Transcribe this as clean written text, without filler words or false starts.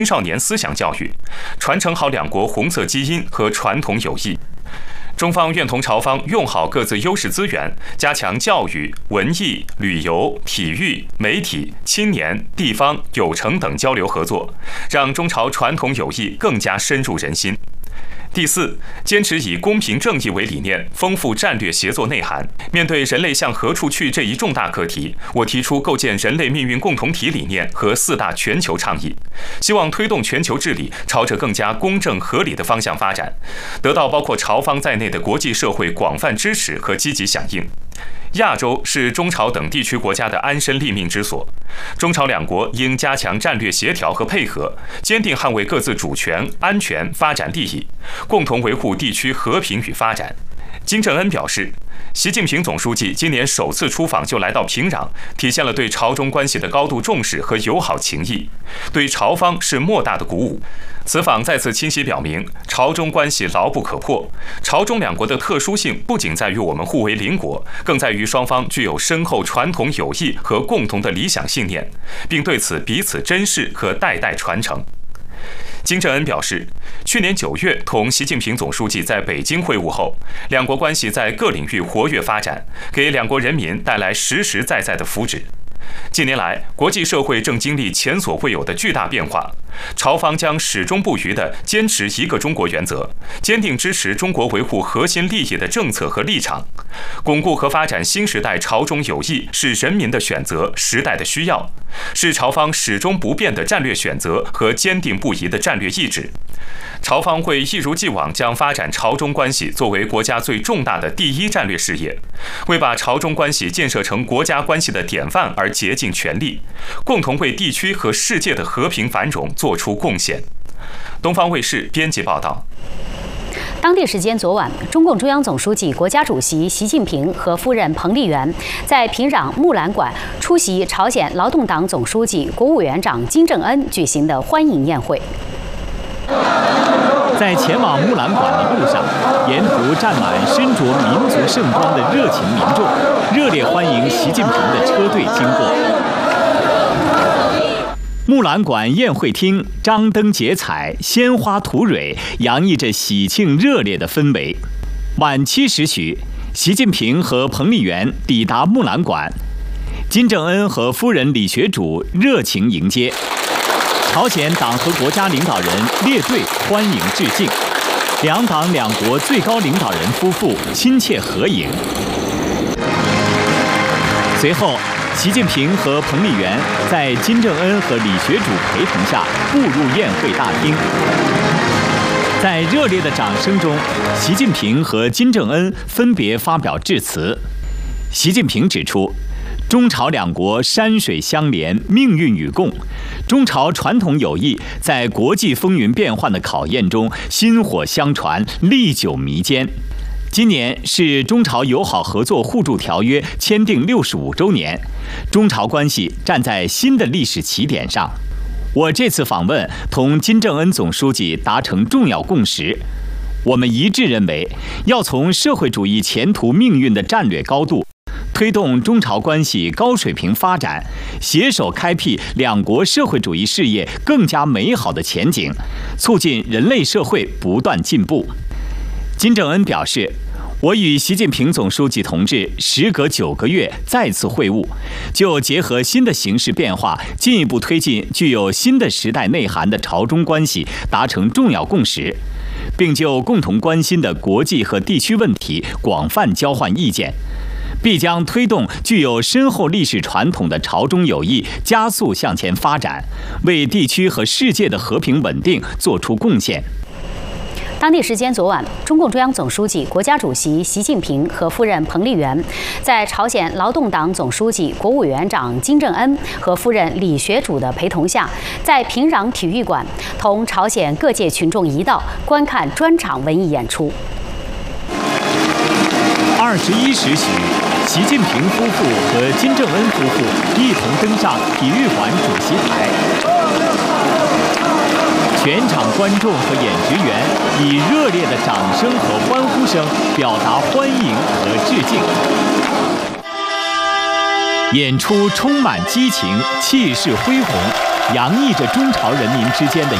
青少年思想教育，传承好两国红色基因和传统友谊。中方愿同朝方用好各自优势资源，加强教育、文艺、旅游、体育、媒体、青年、地方、有城等交流合作，让中朝传统友谊更加深入人心。第四，坚持以公平正义为理念，丰富战略协作内涵。面对人类向何处去这一重大课题，我提出构建人类命运共同体理念和4大全球倡议，希望推动全球治理朝着更加公正合理的方向发展，得到包括朝方在内的国际社会广泛支持和积极响应。亚洲是中朝等地区国家的安身立命之所，中朝两国应加强战略协调和配合，坚定捍卫各自主权、安全、发展利益，共同维护地区和平与发展。金正恩表示，习近平总书记今年首次出访就来到平壤，体现了对朝中关系的高度重视和友好情谊，对朝方是莫大的鼓舞。此访再次清晰表明，朝中关系牢不可破。朝中两国的特殊性不仅在于我们互为邻国，更在于双方具有深厚传统友谊和共同的理想信念，并对此彼此珍视和代代传承。金正恩表示，去年9月同习近平总书记在北京会晤后，两国关系在各领域活跃发展，给两国人民带来实实在在的福祉。近年来，国际社会正经历前所未有的巨大变化，朝方将始终不渝地坚持一个中国原则，坚定支持中国维护核心利益的政策和立场，巩固和发展新时代朝中友谊是人民的选择、时代的需要，是朝方始终不变的战略选择和坚定不移的战略意志。朝方会一如既往将发展朝中关系作为国家最重大的第一战略事业，为把朝中关系建设成国家关系的典范而竭尽全力，共同为地区和世界的和平繁荣做出贡献。东方卫视编辑报道。 当地时间昨晚，中共中央总书记、国家主席习近平和夫人彭丽媛在平壤木兰馆出席朝鲜劳动党总书记、国务院长金正恩举行的欢迎宴会。 在前往木兰馆的路上，沿途站满身着民族盛装的热情民众，热烈欢迎习近平的车队经过。木兰馆宴会厅张灯结彩，鲜花吐蕊，洋溢着喜庆热烈的氛围。晚7时许，习近平和彭丽媛抵达木兰馆，金正恩和夫人李学主热情迎接。朝鲜党和国家领导人列队欢迎致敬，两党两国最高领导人夫妇亲切合影。随后，习近平和彭丽媛在金正恩和李学主陪同下步入宴会大厅。在热烈的掌声中，习近平和金正恩分别发表致辞。习近平指出，中朝两国山水相连，命运与共。中朝传统友谊在国际风云变幻的考验中薪火相传，历久弥坚。今年是中朝友好合作互助条约签订65周年，中朝关系站在新的历史起点上。我这次访问同金正恩总书记达成重要共识，我们一致认为，要从社会主义前途命运的战略高度，推动中朝关系高水平发展，携手开辟两国社会主义事业更加美好的前景，促进人类社会不断进步。金正恩表示，我与习近平总书记同志时隔9个月再次会晤，就结合新的形势变化，进一步推进具有新的时代内涵的朝中关系达成重要共识，并就共同关心的国际和地区问题广泛交换意见，必将推动具有深厚历史传统的朝中友谊加速向前发展，为地区和世界的和平稳定做出贡献。 当地时间昨晚，中共中央总书记、国家主席习近平和夫人彭丽媛在朝鲜劳动党总书记、国务院长金正恩和夫人李学主的陪同下，在平壤体育馆同朝鲜各界群众一道观看专场文艺演出。 21时许，习近平夫妇和金正恩夫妇一同登上体育馆主席台。全场观众和演职员以热烈的掌声和欢呼声表达欢迎和致敬。演出充满激情，气势恢宏， 洋溢着中朝人民之间的